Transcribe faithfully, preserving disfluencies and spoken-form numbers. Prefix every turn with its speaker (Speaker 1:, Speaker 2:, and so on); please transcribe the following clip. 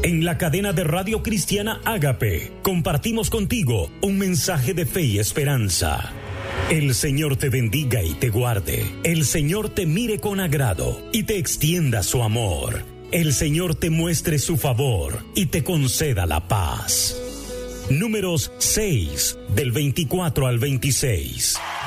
Speaker 1: En la cadena de Radio Cristiana Ágape, compartimos contigo un mensaje de fe y esperanza. El Señor te bendiga y te guarde. El Señor te mire con agrado y te extienda su amor. El Señor te muestre su favor y te conceda la paz. Números seis, del veinticuatro al veintiséis.